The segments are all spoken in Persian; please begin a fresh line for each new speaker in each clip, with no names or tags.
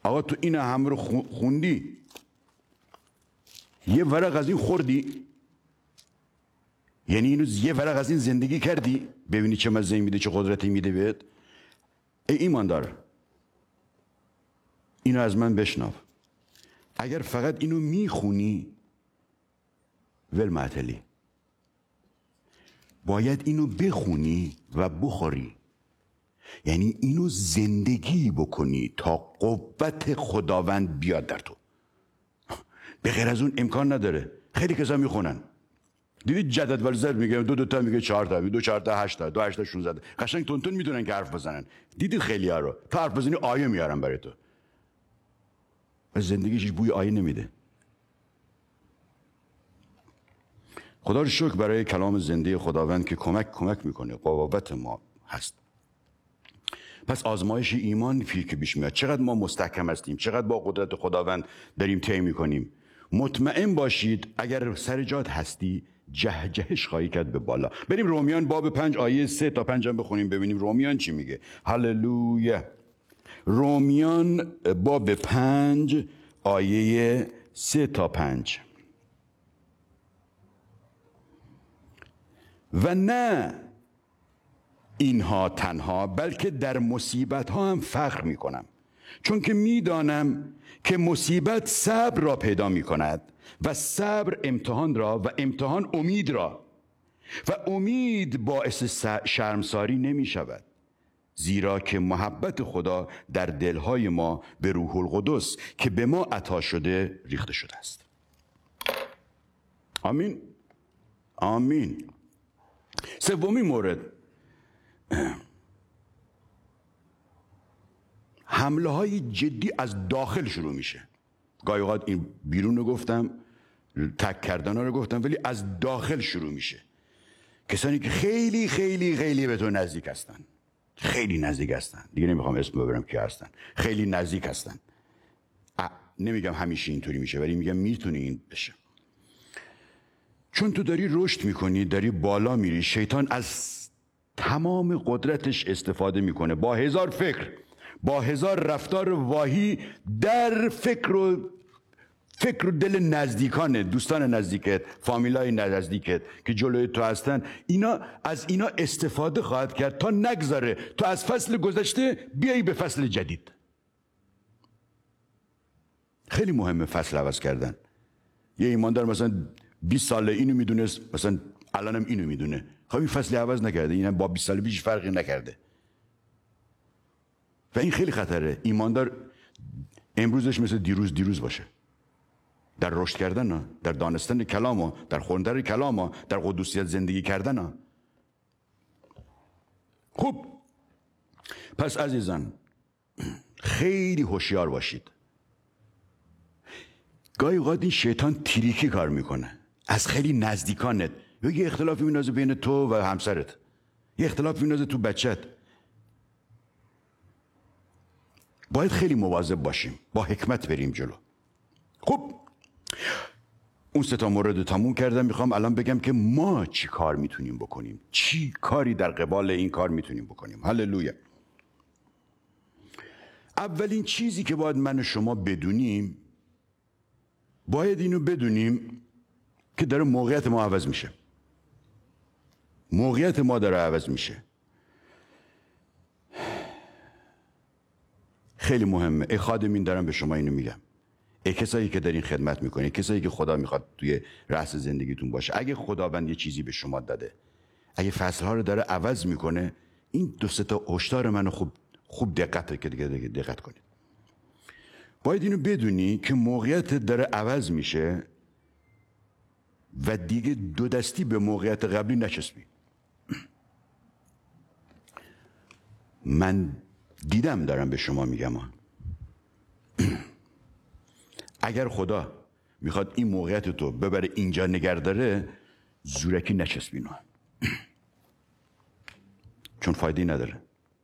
آقا تو این همه رو خوندی، یه ورق از این خوردی، یعنی اینو یه ورق از این زندگی کردی، ببینی چه مزه‌ای میده، چه قدرتی میده بهت. ای ایماندار، اینو از من بشنو. اگر فقط اینو میخونی ول معطلی، باید اینو بخونی و بخوری، یعنی اینو زندگی بکنی تا قوت خداوند بیاد در تو. به غیر از اون امکان نداره. خیلی کسا میخونن، دیدید جدول زد میگه دو تا میگه 4 تا، 2 4 تا 8 تا، 2 8 تا 16، قشنگ تون میدونن که حرف بزنن. دیدید خیلی ها رو تا حرف بزنی آیه میارن برای تو، و زندگیش هیچ بوی آیه نمیده. خدا رو شکر برای کلام زنده خداوند که کمک میکنه، قوت ما هست. پس آزمایش ایمان که پیش میاد، چقدر ما مستحکم هستیم، چقدر با قدرت خداوند داریم طی میکنیم. مطمئن باشید اگر سر جات هستی جهش خواهی کرد به بالا. بریم رومیان باب 5 آیه 3 تا 5 هم بخونیم ببینیم رومیان چی میگه. هللویا. رومیان باب 5 آیه 3 تا 5. و نه اینها تنها، بلکه در مصیبت ها هم فخر می کنم، چون که می دانم که مصیبت صبر را پیدا می کند و صبر امتحان را و امتحان امید را، و امید باعث شرمساری نمی شود، زیرا که محبت خدا در دلهای ما به روح القدس که به ما عطا شده ریخته شده است. آمین آمین. سومین مورد، حمله های جدی از داخل شروع میشه. گاهی اوقات این بیرون رو گفتم، تک کردن رو گفتم، ولی از داخل شروع میشه. کسانی که خیلی خیلی خیلی به تو نزدیک هستن، خیلی نزدیک هستن، دیگه نمیخوام اسم ببرم کی هستن، خیلی نزدیک هستن. نمیگم همیشه اینطوری میشه، ولی میگم میتونه این بشه. چون تو داری رشد میکنی، داری بالا میری، شیطان از تمام قدرتش استفاده میکنه، با 1000 فکر، با 1000 رفتار واهی در فکر و دل نزدیکانه، دوستان نزدیکت، فامیلای نزدیکت که جلوی تو هستن، از اینا استفاده خواهد کرد تا نگذاره تو از فصل گذشته بیایی به فصل جدید. خیلی مهمه فصل عوض کردن. یه ایماندار مثلا 20 ساله اینو میدونست، مثلا الانم اینو میدونه، خب این فصل عوض نکرده، اینم با 20 سال پیش فرقی نکرده، و این خیلی خطره. ایماندار امروزش مثل دیروز باشه، در رشد کردن، در دانستن کلام، در خوندن کلام، در قدوسیت زندگی کردن. خوب، پس عزیزان خیلی هوشیار باشید. گاهی اوقات این شیطان تریکی کار میکنه، از خیلی نزدیکانت، یه اختلافی میندازه بین تو و همسرت، یه اختلافی میندازه تو بچت. باید خیلی مواظب باشیم، با حکمت بریم جلو. خب اون 3 مورد تموم کردم. میخوام الان بگم که ما چی کار میتونیم بکنیم، چی کاری در قبال این کار میتونیم بکنیم. هللویا. اولین چیزی که باید من و شما بدونیم، باید اینو بدونیم که داره موقعیت ما عوض میشه. موقعیت ما داره عوض میشه. خیلی مهمه. ای خادمین دارم به شما اینو میگم، ای کسایی که دارین خدمت میکنین، کسایی که خدا میخواد توی رأس زندگیتون باشه، اگه خداوند یه چیزی به شما داده، اگه فصلها رو داره عوض میکنه، این 2 تا هشدار منو خوب دقت کنید. باید اینو بدونی که موقعیت داره عوض میشه و دیگه 2 دستی به موقعیت قبلی نچسبی. من دیدم، دارم به شما میگم، اگر خدا میخواد این موقعیت تو ببره اینجا نگه داره، زورکی نچسبینو، چون فایده نداره.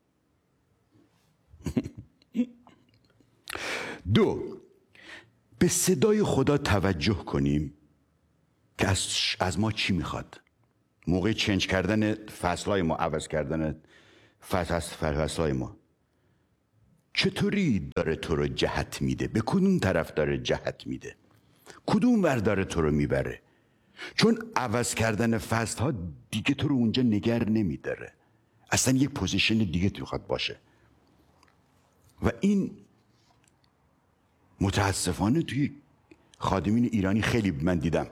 2، به صدای خدا توجه کنیم که از ما چی میخواد. موقع چنج کردن فصلهای ما، عوض کردن فصلهای ما، چطوری داره تو رو جهت میده؟ به کدوم طرف داره جهت میده؟ کدوم ور داره تو رو میبره؟ چون عوض کردن فصل ها دیگه تو رو اونجا نگر نمیداره، اصلا یک پوزیشن دیگه تو خواد باشه. و این متاسفانه توی خادمین ایرانی خیلی من دیدم.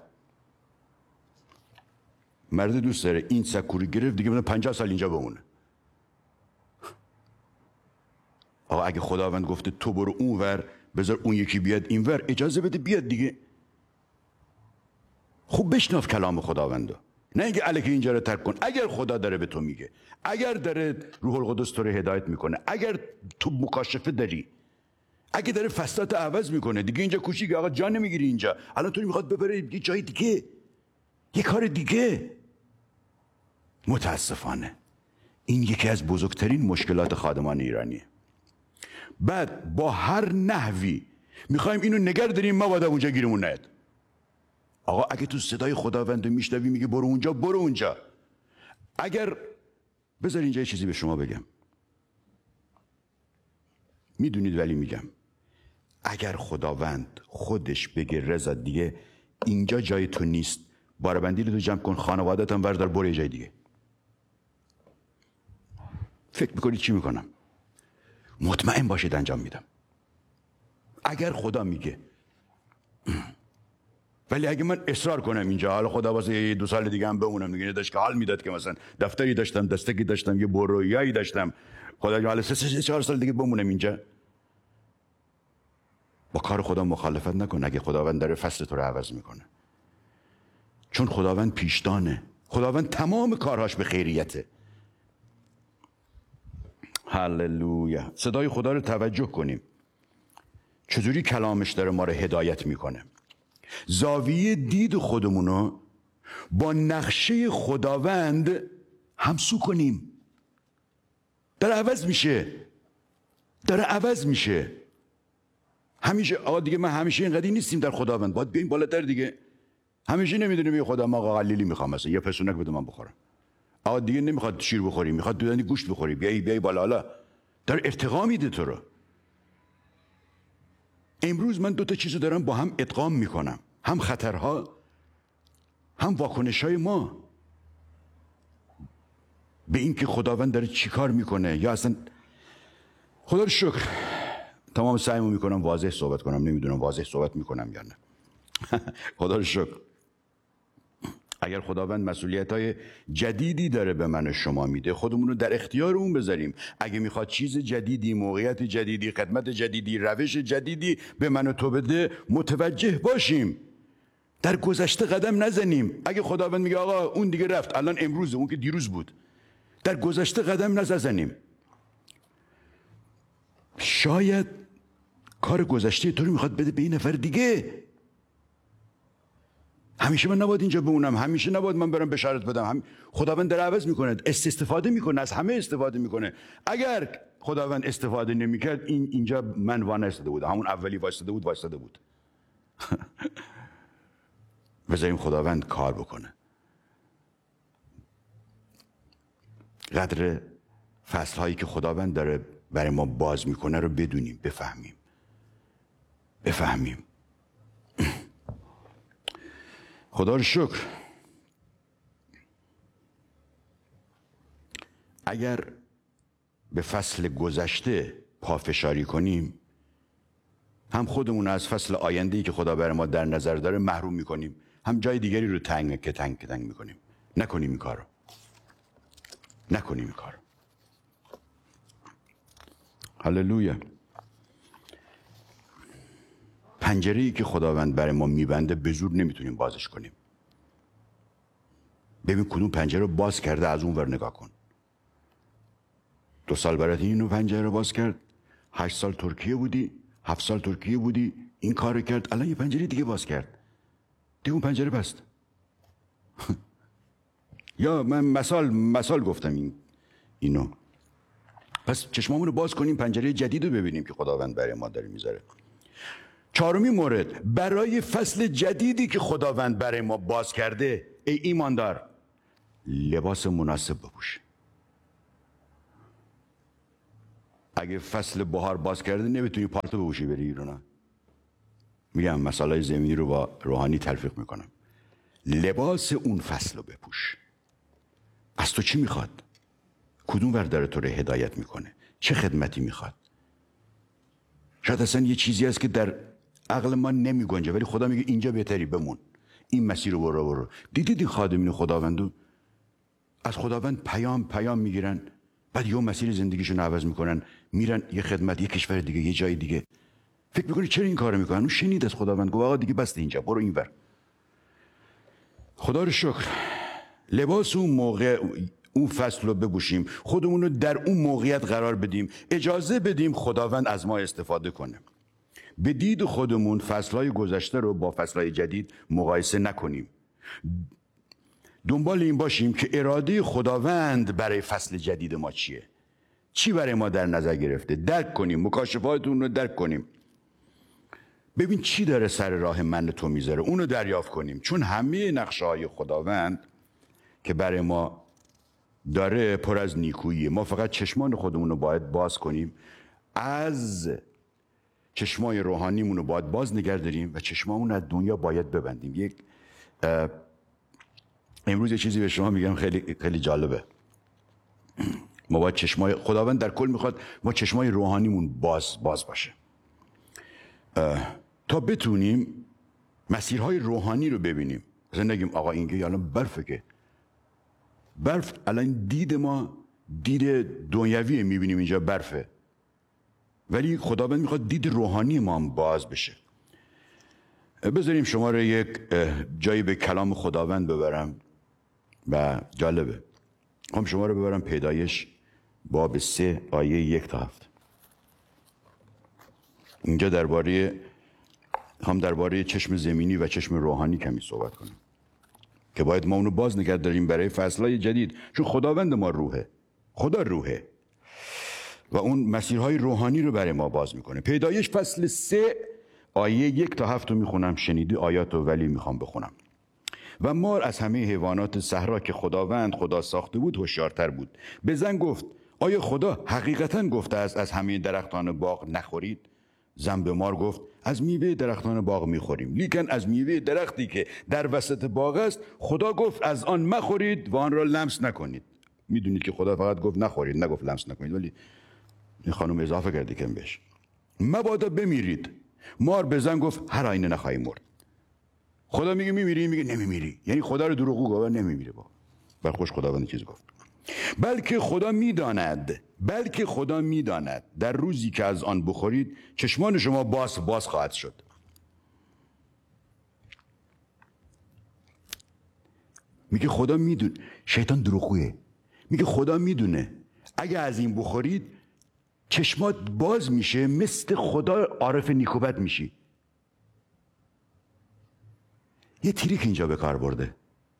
مرد دوست داره این سکوری گرفت دیگه بودن 50 سال اینجا بمونه. آقا اگه خداوند گفته تو برو اون ور، بذار اون یکی بیاد این ور، اجازه بده بیاد دیگه. خوب بشناف کلام خداوندو، نه اینکه الکی اینجا رو ترک کن. اگر خدا داره به تو میگه، اگر داره روح القدس تو رو هدایت میکنه، اگر تو مکاشفه داری، اگه داره فصلات عوض میکنه، دیگه اینجا کوچیکه آقا، جا نمیگیری اینجا، الان تو میخواد ببره یه جای دیگه، یه کار دیگه. متاسفانه این یکی از بزرگترین مشکلات خادمان ایرانیه. بعد با هر نحوی میخوایم اینو نگر داریم، ما باید اونجا گیرمون نیاد. آقا اگه تو صدای خداوند میشنوی میگه برو اونجا، برو اونجا. اگر بذار اینجا یه چیزی به شما بگم، میدونید ولی میگم، اگر خداوند خودش بگه رضا دیگه اینجا جای تو نیست، باربندی رو تو جمع کن، خانوادت هم بردار برو یه جای دیگه، فکر میکنید چی میکنم؟ مطمئن باشید انجام میدم اگر خدا میگه. ولی اگه من اصرار کنم اینجا، حالا خدا واسه 2 سال دیگه هم بمونم دیگه، داشت که حال میداد که مثلا دفتری داشتم، دستکی داشتم، یه برویایی داشتم، خدا حالا 3-4 سال دیگه بمونم اینجا، با کار خدا مخالفت نکن اگه خداوند داره فصل تو رو عوض میکنه. چون خداوند پیشدانه، خداوند تمام کارهاش به خیریته. هللویا. صدای خدا رو توجه کنیم، چجوری کلامش داره ما رو هدایت میکنه. زاویه دید خودمونو با نقشه خداوند همسو کنیم. داره عوض میشه، داره عوض میشه. همیشه آقا دیگه من همیشه اینقدی نیستیم در خداوند، باید بیایم بالاتر دیگه. همیشه نمیدونیم یه خدا ما آقا قلیلی میخوام، مثلا یه پسونک بده من بخورم. آقا دیگه نمیخواد شیر بخوری، میخواد دودنی گوشت بخوری، بیای بالا. حالا داره ارتقا میده تو رو. امروز من 2 تا چیزو دارم با هم ادغام میکنم، هم خطرها هم واکنش‌های ما به این که خداوند داره چی کار میکنه. یا اصلا خدا رو شکر تمام سعیمو میکنم واضح صحبت کنم، نمیدونم واضح صحبت میکنم یا نه. خدا رو شکر. اگر خداوند مسئولیت‌های جدیدی داره به من و شما میده، خودمون رو در اختیار اون بذاریم. اگه میخواد چیز جدیدی، موقعیت جدیدی، خدمت جدیدی، روش جدیدی به من و تو بده، متوجه باشیم. در گذشته قدم نزنیم. اگه خداوند میگه آقا اون دیگه رفت، الان امروزه، اون که دیروز بود، در گذشته قدم نزنیم. شاید کار گذشته تو رو میخواد بده به این نفر دیگه. همیشه من نباید اینجا بمونم، همیشه نباید من برم بشارت بدم. خداوند داره عوض میکنه، استفاده میکنه، از همه استفاده میکنه. اگر خداوند استفاده نمیکرد اینجا من وانستاده بود، همون اولی وایستاده بود. بذاریم خداوند کار بکنه. قدر فصلهایی که خداوند داره برای ما باز میکنه رو بدونیم، بفهمیم. خدا رو شکر. اگر به فصل گذشته پافشاری کنیم، هم خودمون از فصل آینده‌ای که خدا برای ما در نظر داره محروم میکنیم، هم جای دیگری رو تنگ میکنیم. نکنیم این کارو. هللویا. پنجره‌ای که خداوند برای ما میبنده به زور نمیتونیم بازش کنیم. ببین کدوم پنجره رو باز کرده، از اون ور نگاه کن. 2 سال برات اینو پنجره رو باز کرد، 8 سال ترکیه بودی، 7 سال ترکیه بودی، این کار کرد، الان یه پنجره دیگه باز کرد، دیگه اون پنجره بست. یا من مثال گفتم اینو. پس چشمامون رو باز کنیم، پنجره جدید رو ببینیم که خداوند برای ما داره میذاره. 4مین مورد، برای فصل جدیدی که خداوند برای ما باز کرده، ای ایماندار، لباس مناسب بپوش. اگه فصل بهار باز کرده نمیتونی پالتو بپوشی بری ایران. میگم مسائل زمینی رو با روحانی تلفیق میکنم. لباس اون فصل رو بپوش. از تو چی میخواد؟ کدوم ور داره تو رو هدایت میکنه؟ چه خدمتی میخواد؟ شاید اصلا یه چیزی هست که در عقل ما نمیگنجه، ولی خدا میگه اینجا بهتری، بمون، این مسیر رو برو. دیدید این خادمین خداوندو از خداوند پیام میگیرن، بعد یه مسیر زندگیشون عوض میکنن، میرن یه خدمت، یه کشور دیگه، یه جای دیگه. فکر میکنی چرا این کارو میکنن؟ اون شنید از خداوند، گفت آقا دیگه بس اینجا، برو اینور. خدا رو شکر لباس اون موقع اون فصل رو بپوشیم، خودمون رو در اون موقعیت قرار بدیم، اجازه بدیم خداوند از ما استفاده کنه. به دید خودمون فصلهای گذشته رو با فصلهای جدید مقایسه نکنیم. دنبال این باشیم که اراده خداوند برای فصل جدید ما چیه، چی برای ما در نظر گرفته، درک کنیم، مکاشفاتون رو درک کنیم. ببین چی داره سر راه من تو میذاره، اونو دریافت کنیم. چون همه نقشه های خداوند که برای ما داره پر از نیکوییه. ما فقط چشمان خودمون رو باید باز کنیم، از چشمای روحانیمون رو باید باز نگه داریم و چشمامون از دنیا باید ببندیم. امروز یه چیزی به شما میگم خیلی خیلی جالبه. ما باید چشمای خداوند در کل میخواد ما چشمای روحانیمون باز باشه تا بتونیم مسیرهای روحانی رو ببینیم. مثلا نگیم آقا اینگه الان برفه، که برف الان دید ما دید دنیویه، میبینیم اینجا برفه، ولی خداوند میخواد دید روحانی ما هم باز بشه. بذاریم شما رو یک جایی به کلام خداوند ببرم و جالبه. هم شما رو ببرم پیدایش باب 3 آیه 1 تا 7. اینجا درباره چشم زمینی و چشم روحانی کمی صحبت کنیم که باید ما اونو باز نگه داریم برای فصلهای جدید. چون خداوند ما روحه، خدا روحه و اون مسیرهای روحانی رو برای ما باز میکنه. پیدایش فصل 3 آیه 1 تا 7 رو میخونم. شنیدی آیات رو، ولی میخوام بخونم. و مار از همه حیوانات صحرا که خدا ساخته بود هوشیارتر بود. به زن گفت آیا خدا حقیقتا گفته است از همه درختان باغ نخورید؟ زن به مار گفت از میوه درختان باغ میخوریم، لیکن از میوه درختی که در وسط باغ است خدا گفت از آن مخورید و آن را لمس نکنید. میدونید که خدا فقط گفت نخورید، نگفت لمس نکنید، ولی این خانم اضافه کرده کم بهش. مبادا بمیرید. مار به زن گفت هر آینه نخواهی مرد. خدا میگه میمیری، میگه نمیمیری، یعنی خدا رو دروغگو گفت، نمیمیره. با خوش خداوند چیز گفت. بلکه خدا میداند در روزی که از آن بخورید چشمان شما باز خواهد شد. میگه خدا میدونه. شیطان دروغگوه. میگه خدا میدونه اگه از این بخورید چشمات باز میشه، مثل خدا عارف نیکوبت میشی. یه تریک اینجا به کار برده.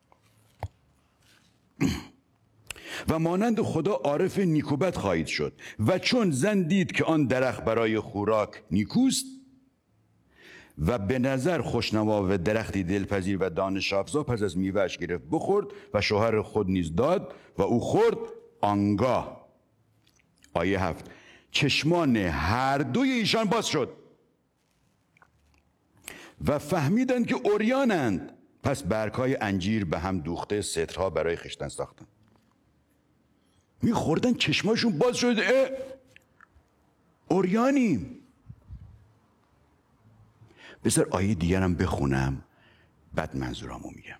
و مانند خدا عارف نیکوبت خواهید شد. و چون زن دید که آن درخت برای خوراک نیکوست و به نظر خوشنما و درختی دلپذیر و دانش افزا، پس از میوه‌اش گرفت بخورد و شوهر خود نیز داد و او خورد. آنگاه آیه 7 چشمان هر دوی ایشان باز شد و فهمیدند که عریانند، پس برگ‌های انجیر به هم دوخته سترها برای خویشتن ساختند. میخوردن چشماشون باز شد، عریانیم. بذار آیه دیگرم بخونم بعد منظورامو میگم.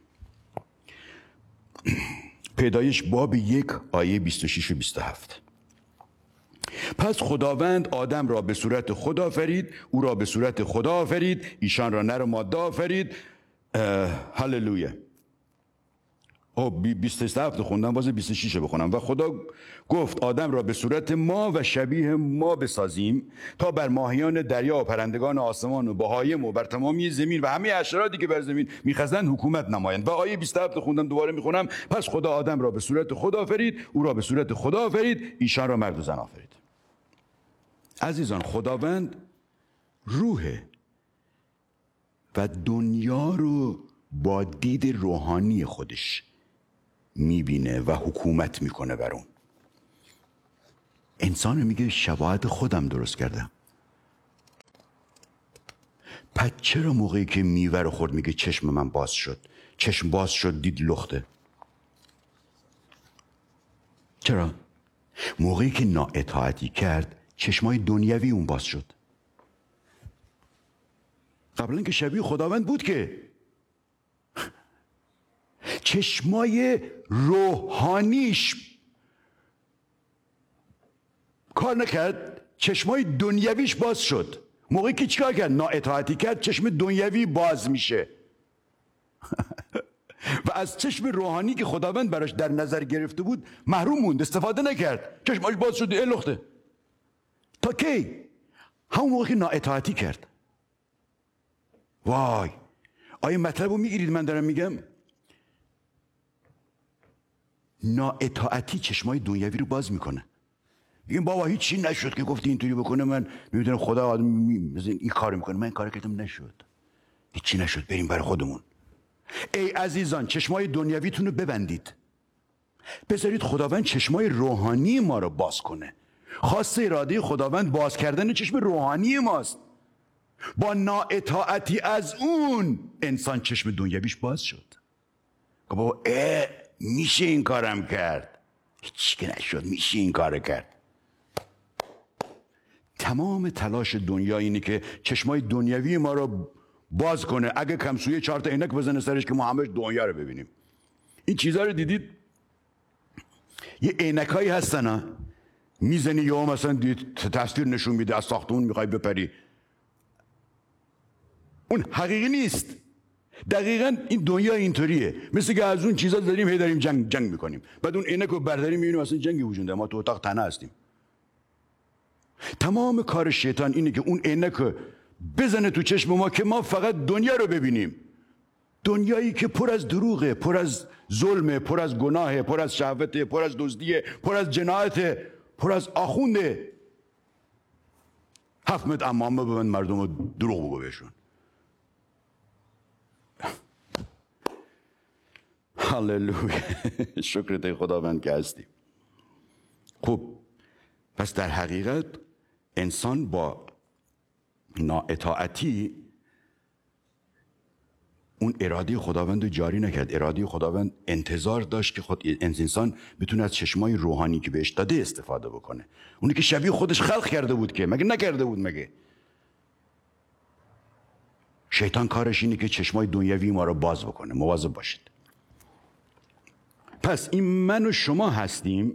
پیدایش باب 1 آیه 26 و 27. پس خداوند آدم را به صورت خود آفرید، او را به صورت خدا آفرید، ایشان را نر و ماده آفرید. هللویا. 27 خوندم، باز 26 بخونم. و خدا گفت آدم را به صورت ما و شبیه ما بسازیم تا بر ماهیان دریا و پرندگان آسمان و بهایم و بر تمامی زمین و همه حشراتی که بر زمین میخزند حکومت نمایند. و آیه 27 خوندم، دوباره میخونم. پس خدا آدم را به صورت خدا آفرید، او را به صورت خدا آفرید، ایشان را مرد و زن آفرید. عزیزان، خداوند روحه و دنیا رو با دید روحانی خودش میبینه و حکومت میکنه بر اون. انسان میگه شباهت خودم درست کردم. پس چرا موقعی که میوه رو خورد میگه چشم من باز شد؟ چشم باز شد دید لخته. چرا؟ موقعی که نااطاعتی کرد چشمای دنیوی اون باز شد. قبلا که شبیه خداوند بود که چشمای روحانیش کار نکرد، چشمای دنیویش باز شد. موقعی که چیکار کرد؟ نااطاعتی کرد، چشم دنیوی باز میشه. و از چشم روحانی که خداوند براش در نظر گرفته بود محروم موند، استفاده نکرد. چشماش باز شد لخته. تا کی؟ همون موقع که نااطاعتی کرد. وای، آیا مطلب رو میگیرید من دارم میگم؟ نااطاعتی چشمای دنیوی رو باز میکنه. میگم بابا هیچی نشد که گفتی اینطوری بکنه، من میدونم خدا آدم این کار میکنه، من این کار کردم نشد، هیچی نشد، بریم برای خودمون. ای عزیزان چشمای دنیویتون رو ببندید، بذارید خداوند چشمای روحانی ما رو باز کنه. خواست اراده خداوند باز کردن چشم روحانی ماست. با نااطاعتی از اون انسان چشم دنیویش باز شد. بابا میشه این کارم کرد، هیچی که نشد، میشه این کار کرد. تمام تلاش دنیا اینه که چشمای دنیوی ما رو باز کنه. اگه کمسوی 4 تا عینک بزنه سرش که ما همش دنیا رو ببینیم. این چیزا رو دیدید؟ یه عینکایی هستن ها، میزنی یا مثلا تصویر نشون میده از ساختمون میخوای بپری، اون حقیقی نیست. دقیقاً این دنیا اینطوریه، مثل که از اون چیزا داریم هی داریم جنگ میکنیم، بعد اون عینک رو برداریم میبینیم اصلا جنگی وجود داره، ما تو اتاق تنها هستیم. تمام کار شیطان اینه که اون عینک رو بزنه تو چشم ما که ما فقط دنیا رو ببینیم. دنیایی که پر از دروغه، پر از ظلمه، پر از گناهه، پر از شهوته، پر از دزدیه، پر از جنایته، پر از آخونده. 7 متر عمامه ببند مردم رو دروغ بگو بهشون. هللویا، شکرت خداوند که هستی. خب پس در حقیقت انسان با نااطاعتی اون اراده خداوند رو جاری نکرد. اراده خداوند انتظار داشت که انسان بتونه از چشمای روحانی که بهش داده استفاده بکنه. اونی که شبیه خودش خلق کرده بود که مگه نکرده بود؟ مگه شیطان کارش اینه که چشمای دنیوی ما رو باز بکنه. مواظب باشید. پس این من و شما هستیم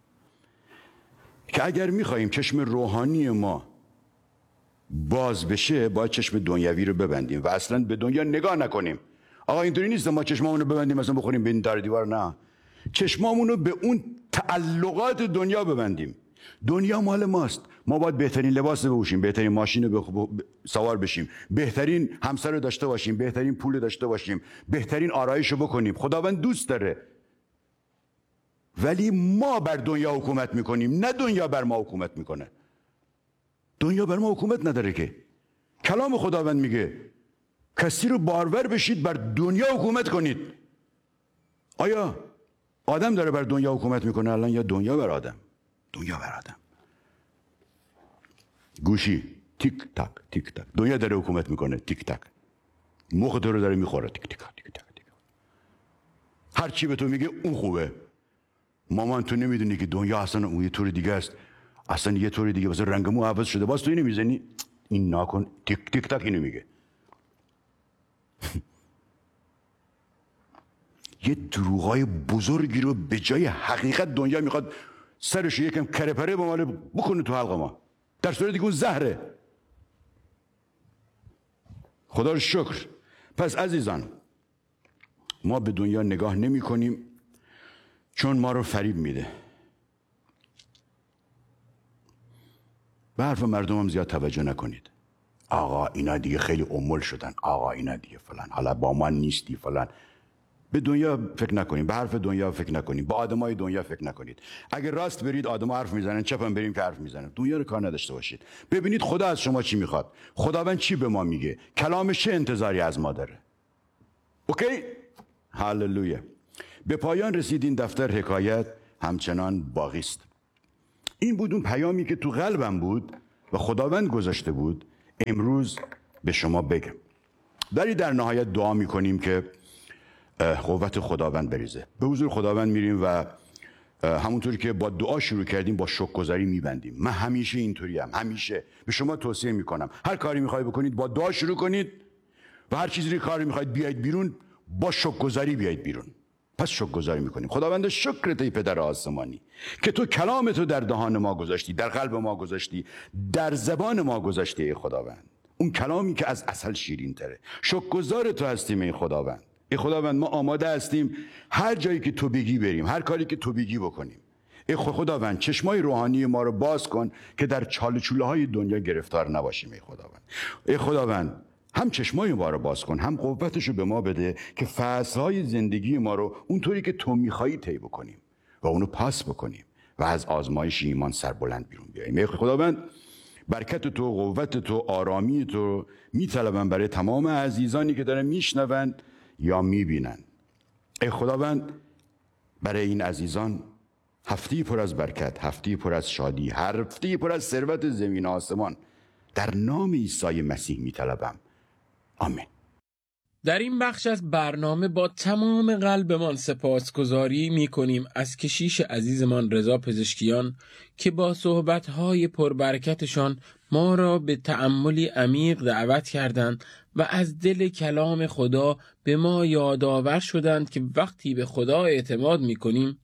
که اگر میخواییم چشم روحانی ما باز بشه باید چشم دنیوی رو ببندیم و اصلا به دنیا نگاه نکنیم. آقا اینطوری نیست ما چشمامون رو ببندیم مثلا بخوریم به این در دیوار، نه، چشمامون رو به اون تعلقات دنیا ببندیم. دنیا مال ماست، ما باید بهترین لباس بپوشیم، بهترین ماشین سوار بشیم، بهترین همسر رو داشته باشیم، بهترین پول داشته باشیم، بهترین آرایش رو بکنیم. خداوند دوست داره، ولی ما بر دنیا حکومت میکنیم، نه دنیا بر ما حکومت میکنه. دنیا بر ما حکومت نداره که. کلام خداوند میگه کسی رو بارور بشید بر دنیا حکومت کنید. آیا آدم داره بر دنیا حکومت میکنه الان یا دنیا بر آدم؟ دنیا بر آدم. گوشی تیک تاک تیک تاک، دنیا داره حکومت میکنه. تیک تاک مخ تو رو داره میخوره. تیک تاک تیک تاک تیک. هر چی به تو میگه اون خوبه. مامان تو نمیدونی که دنیا اصلا اون یه طور دیگه است، اصلا یه طور دیگه، مثلا رنگ مو عوض شده، باز تو اینو میزنی این نکن. تیک تیک تاک اینو میگه. یه دروغای بزرگی رو به جای حقیقت دنیا میخواد سرش یکم کرپره بماله بکنه تو حلق ما، در صورتی که اون زهره. خدا رو شکر. پس عزیزان ما به دنیا نگاه نمی کنیم چون ما رو فریب میده. به حرف مردم هم زیاد توجه نکنید. آقا اینا دیگه خیلی امول شدن، آقا اینا دیگه فلان، حالا با ما نیستی فلان. به دنیا فکر نکنید، به حرف دنیا فکر نکنید، با آدمای دنیا فکر نکنید. اگه راست برید آدما حرف میزنن، چپم بریم که حرف میزنن. دنیا رو کار نداشته باشید. ببینید خدا از شما چی میخواد، خداوند چی به ما میگه، کلامش چه انتظاری از ما داره. اوکی؟ هللویا. به پایان رسید این دفتر حکایت همچنان باقی است. این بود اون پیامی که تو قلبم بود و خداوند گذاشته بود امروز به شما بگم. ولی در نهایت دعا میکنیم که قوت خداوند بریزه. به حضور خداوند میریم و همونطوری که با دعا شروع کردیم با شکرگزاری میبندیم. من همیشه اینطوری همیشه به شما توصیه میکنم هر کاری میخواید بکنید با دعا شروع کنید و هر چیزی کاری میخواید بیاید بیرون با شکرگزاری بیاید بیرون. پس شکرگزاری میکنیم. خداوند شکرت ای پدر آسمانی که تو کلامتو در دهان ما گذاشتی، در قلب ما گذاشتی، در زبان ما گذاشتی ای خداوند. اون کلامی که از عسل شیرین تره. شکرگزار تو هستیم ای خداوند. ای خداوند ما آماده هستیم هر جایی که تو بگی بریم، هر کاری که تو بگی بکنیم. ای خداوند چشمای روحانی ما رو باز کن که در چاله چوله های دنیا گرفتار نباشیم ای خداوند. ای خداوند هم چشمای ما رو باز کن، هم قوتشو به ما بده که فصلهای زندگی ما رو اونطوری که تو میخوایی طی بکنیم و اونو پاس بکنیم و از آزمایش ایمان سربلند بیرون بیاییم. ای خداوند برکت تو، قوت تو، آرامی تو میطلبم برای تمام عزیزانی که دارن میشنوند یا میبینن. ای خداوند برای این عزیزان هفته پر از برکت، هفته پر از شادی، هفته پر از ثروت زمین آسمان در نام عیسی مسیح میطلبم. آمین.
در این بخش از برنامه با تمام قلبمان سپاسگزاری می‌کنیم از کشیش عزیزمان رضا پزشکیان که با صحبت‌های پربرکتشان ما را به تأملی عمیق دعوت کردند و از دل کلام خدا به ما یادآور شدند که وقتی به خدا اعتماد می‌کنیم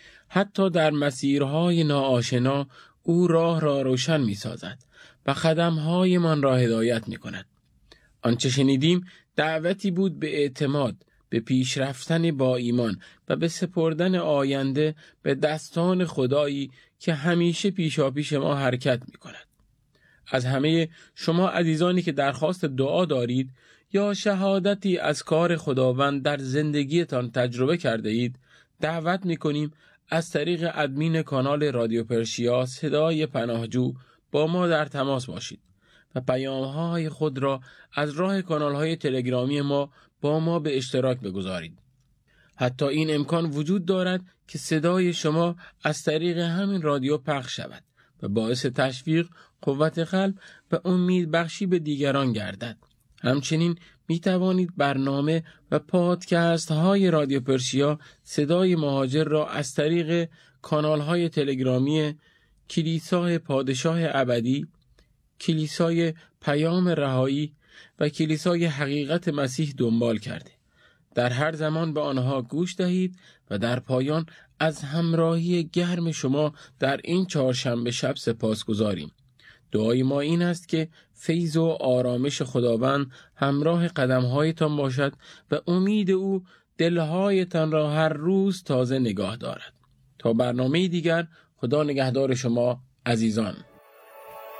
حتی در مسیرهای ناآشنا او راه را روشن می‌سازد و قدم‌هایمان را هدایت می‌کند. آنچه شنیدیم دعوتی بود به اعتماد، به پیشرفتن با ایمان و به سپردن آینده به دستان خدایی که همیشه پیشاپیش ما حرکت می کند. از همه شما عزیزانی که درخواست دعا دارید یا شهادتی از کار خداوند در زندگیتان تجربه کرده اید، دعوت می کنیم از طریق ادمین کانال رادیو پرشیا صدای پناهجو با ما در تماس باشید و پیام‌های خود را از راه کانال‌های تلگرامی ما با ما به اشتراک بگذارید. حتی این امکان وجود دارد که صدای شما از طریق همین رادیو پخش شود و باعث تشویق، قوت قلب و امید بخشی به دیگران گردد. همچنین می توانید برنامه و پادکست های رادیو پرشیا صدای مهاجر را از طریق کانال‌های تلگرامی کلیسای پادشاه ابدی، کلیسای پیام رهایی و کلیسای حقیقت مسیح دنبال کرده. در هر زمان به آنها گوش دهید و در پایان از همراهی گرم شما در این چهارشنبه شب سپاسگزاریم. دعای ما این است که فیض و آرامش خداوند همراه قدم‌هایتان باشد و امید او دل‌هایتان را هر روز تازه نگاه دارد. تا برنامه دیگر، خدا نگهدار شما عزیزان.